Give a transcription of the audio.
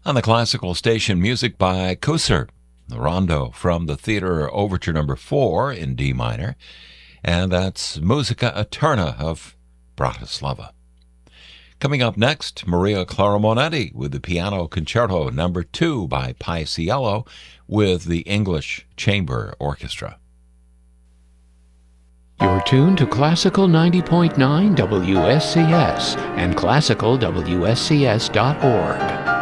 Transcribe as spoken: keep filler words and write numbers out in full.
On the classical station, music by Koser, the rondo from the Theater Overture number four in D minor, and that's Musica Eterna of Bratislava. Coming up next, Maria Clara Monetti with the Piano Concerto number two by Paisiello with the English Chamber Orchestra. You're tuned to Classical ninety point nine W S C S and classical W S C S dot org.